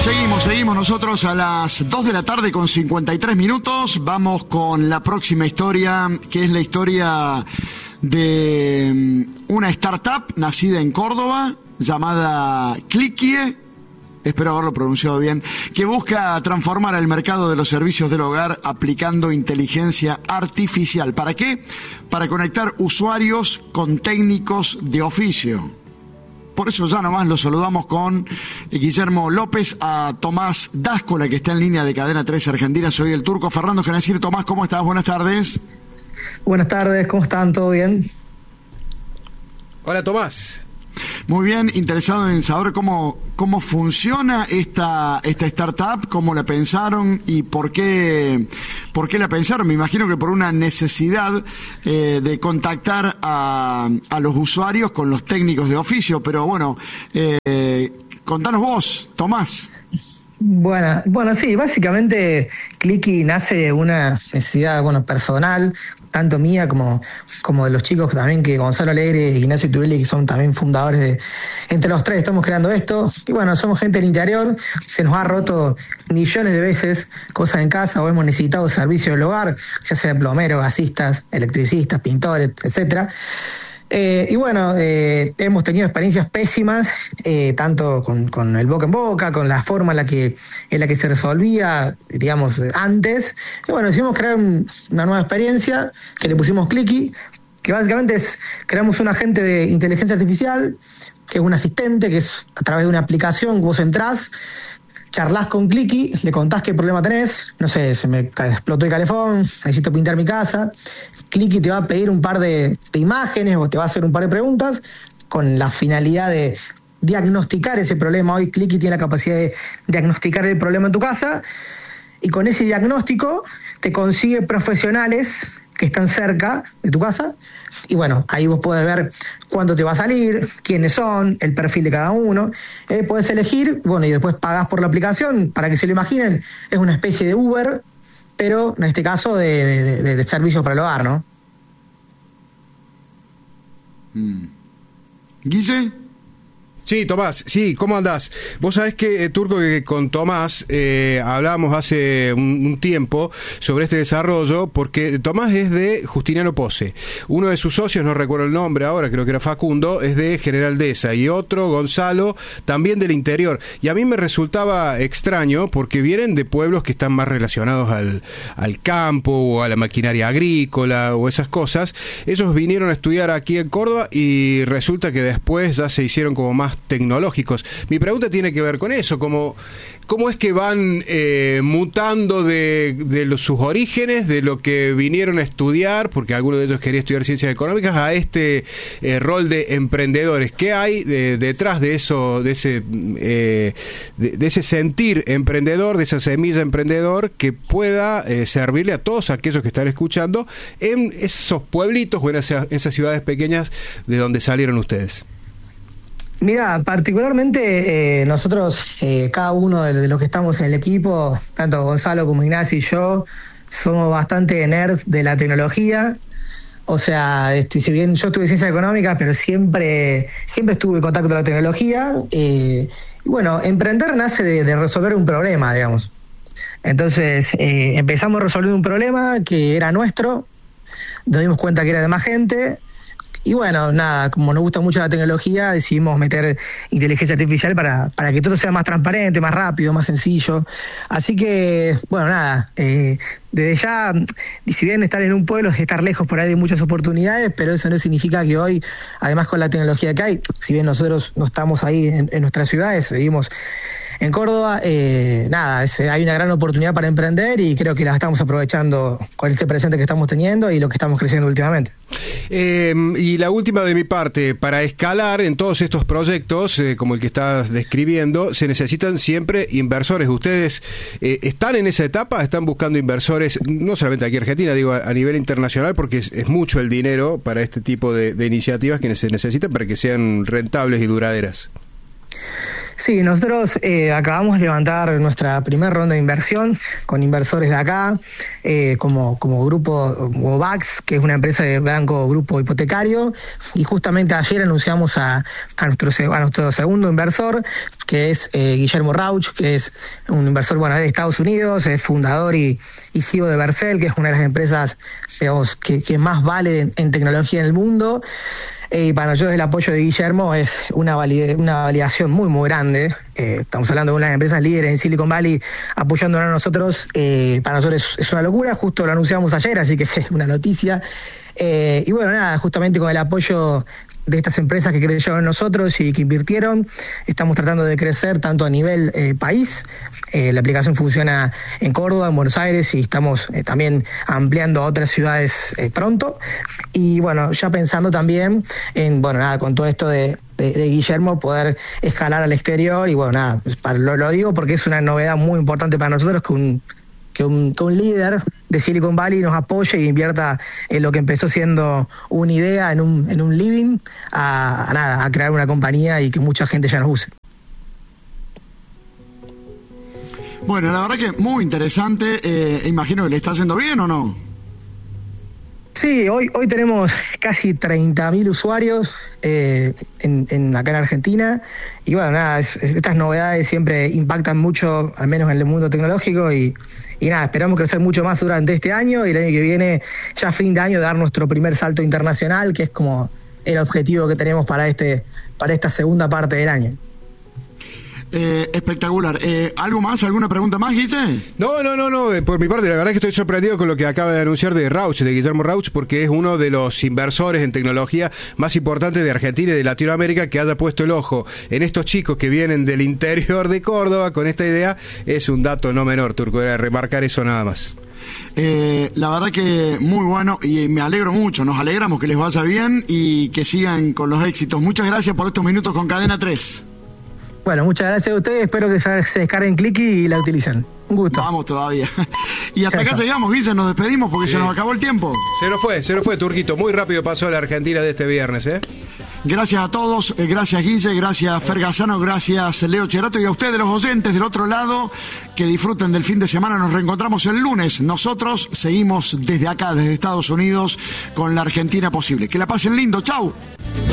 Seguimos nosotros a las 2 de la tarde con 53 minutos. Vamos con la próxima historia, que es la historia de una startup nacida en Córdoba llamada Clicky, espero haberlo pronunciado bien, que busca transformar el mercado de los servicios del hogar aplicando inteligencia artificial. ¿Para qué? Para conectar usuarios con técnicos de oficio. Por eso ya nomás lo saludamos con Guillermo López, a Tomás Dáscola, que está en línea de Cadena 13 Argentina. Soy el Turco Fernando Genacir. Tomás, ¿cómo estás? Buenas tardes. Buenas tardes, ¿cómo están? ¿Todo bien? Hola, Tomás. Muy bien, interesado en saber cómo funciona esta startup, cómo la pensaron y por qué la pensaron. Me imagino que por una necesidad de contactar a los usuarios con los técnicos de oficio, pero bueno, contanos vos, Tomás. Bueno, sí, básicamente Clicky nace de una necesidad, personal, tanto mía como de los chicos también, que Gonzalo Alegre y Ignacio Turelli, que son también fundadores entre los tres estamos creando esto. Y bueno, somos gente del interior, se nos ha roto millones de veces cosas en casa, o hemos necesitado servicios del hogar, ya sea plomeros, gasistas, electricistas, pintores, etcétera. Hemos tenido experiencias pésimas, tanto con el boca en boca, con la forma en la que se resolvía, digamos, antes. Y bueno, decidimos crear una nueva experiencia que le pusimos Clicky, que básicamente creamos un agente de inteligencia artificial, que es un asistente, que es a través de una aplicación que vos entrás, charlas con Clicky, le contás qué problema tenés, no sé, se me explotó el calefón, necesito pintar mi casa. Clicky te va a pedir un par de imágenes o te va a hacer un par de preguntas con la finalidad de diagnosticar ese problema. Hoy Clicky tiene la capacidad de diagnosticar el problema en tu casa y con ese diagnóstico te consigue profesionales que están cerca de tu casa y bueno, ahí vos podés ver cuánto te va a salir, quiénes son, el perfil de cada uno, podés elegir, y después pagás por la aplicación. Para que se lo imaginen, es una especie de Uber, pero en este caso de servicios para el hogar, ¿no? ¿Guille? Sí, Tomás, sí, ¿cómo andás? Vos sabés que, Turco, que con Tomás hablábamos hace un tiempo sobre este desarrollo, porque Tomás es de Justiniano Pose. Uno de sus socios, no recuerdo el nombre ahora, creo que era Facundo, es de General Deza, y otro, Gonzalo, también del interior. Y a mí me resultaba extraño, porque vienen de pueblos que están más relacionados al campo, o a la maquinaria agrícola, o esas cosas. Ellos vinieron a estudiar aquí en Córdoba, y resulta que después ya se hicieron como más tecnológicos. Mi pregunta tiene que ver con eso, ¿cómo es que van mutando de sus orígenes, de lo que vinieron a estudiar, porque alguno de ellos quería estudiar ciencias económicas, a este rol de emprendedores? ¿Qué hay detrás de eso, de ese sentir emprendedor, de esa semilla emprendedor que pueda servirle a todos aquellos que están escuchando en esos pueblitos o en esas ciudades pequeñas de donde salieron ustedes? Mira, particularmente nosotros, cada uno de los que estamos en el equipo, tanto Gonzalo como Ignacio y yo, somos bastante nerds de la tecnología. O sea, si bien yo estudié ciencias económicas, pero siempre estuve en contacto con la tecnología. Y bueno, emprender nace de resolver un problema, digamos. Entonces, empezamos a resolver un problema que era nuestro, nos dimos cuenta que era de más gente. Y bueno, nada, como nos gusta mucho la tecnología, decidimos meter inteligencia artificial para que todo sea más transparente, más rápido, más sencillo. Así que, bueno, nada, desde ya, si bien estar en un pueblo es estar lejos por ahí de muchas oportunidades, pero eso no significa que hoy, además con la tecnología que hay, si bien nosotros no estamos ahí en nuestras ciudades, seguimos en Córdoba, hay una gran oportunidad para emprender y creo que la estamos aprovechando con este presente que estamos teniendo y lo que estamos creciendo últimamente. Y la última de mi parte, para escalar en todos estos proyectos, como el que estás describiendo, se necesitan siempre inversores. ¿Ustedes están en esa etapa? ¿Están buscando inversores, no solamente aquí en Argentina, digo a nivel internacional, porque es mucho el dinero para este tipo de iniciativas que se necesitan para que sean rentables y duraderas? Sí, nosotros acabamos de levantar nuestra primera ronda de inversión con inversores de acá, como grupo, como VAX, que es una empresa de banco grupo hipotecario, y justamente ayer anunciamos a nuestro segundo inversor, que es Guillermo Rauch, que es un inversor de Estados Unidos, es fundador y CEO de Vercel, que es una de las empresas, digamos, que más vale en tecnología en el mundo. Y para nosotros el apoyo de Guillermo es una validación muy, muy grande. Estamos hablando de una de las empresas líderes en Silicon Valley apoyándonos a nosotros. Para nosotros es una locura, justo lo anunciamos ayer, así que es una noticia. Y bueno, nada, justamente con el apoyo de estas empresas que creyeron en nosotros y que invirtieron, estamos tratando de crecer tanto a nivel país. La aplicación funciona en Córdoba, en Buenos Aires, y estamos también ampliando a otras ciudades pronto. Y bueno, ya pensando también en, con todo esto de Guillermo, poder escalar al exterior. Y bueno, nada, lo digo porque es una novedad muy importante para nosotros que un líder de Silicon Valley nos apoye e invierta en lo que empezó siendo una idea en un living a crear una compañía y que mucha gente ya nos use. Bueno, la verdad que muy interesante. Imagino que le está haciendo bien, ¿o no? Sí, hoy tenemos casi 30.000 usuarios acá en Argentina. Y bueno, nada, estas novedades siempre impactan mucho, al menos en el mundo tecnológico. Y nada, esperamos crecer mucho más durante este año y el año que viene, ya a fin de año, dar nuestro primer salto internacional, que es como el objetivo que tenemos para esta segunda parte del año. Espectacular. ¿Algo más? ¿Alguna pregunta más, Guille? No. Por mi parte, la verdad es que estoy sorprendido con lo que acaba de anunciar de Guillermo Rauch, porque es uno de los inversores en tecnología más importantes de Argentina y de Latinoamérica, que haya puesto el ojo en estos chicos que vienen del interior de Córdoba con esta idea. Es un dato no menor, Turco, era remarcar eso nada más. La verdad que muy bueno, y me alegro mucho, nos alegramos que les vaya bien y que sigan con los éxitos. Muchas gracias por estos minutos con Cadena 3. Bueno, muchas gracias a ustedes, espero que se descarguen Clicky y la utilicen. Un gusto. Vamos todavía. Y hasta acá llegamos, Guille, nos despedimos porque se nos acabó el tiempo. Se nos fue, Turquito, muy rápido pasó la Argentina de este viernes, Gracias a todos, gracias Guille, gracias Fer Gazzano, gracias Leo Cherato, y a ustedes los oyentes del otro lado, que disfruten del fin de semana. Nos reencontramos el lunes. Nosotros seguimos desde acá, desde Estados Unidos, con la Argentina posible. Que la pasen lindo, chau.